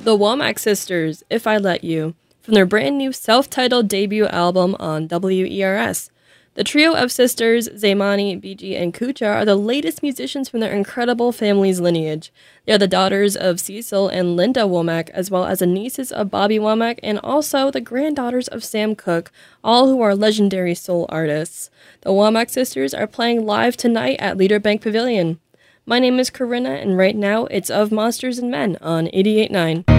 The Womack Sisters, If I Let You, from their brand new self-titled debut album on WERS. The trio of sisters, Zaymani, Biji, and Kucha, are the latest musicians from their incredible family's lineage. They are the daughters of Cecil and Linda Womack, as well as the nieces of Bobby Womack, and also the granddaughters of Sam Cooke, all who are legendary soul artists. The Womack Sisters are playing live tonight at Leader Bank Pavilion. My name is Corinna, and right now it's Of Monsters and Men on 88.9.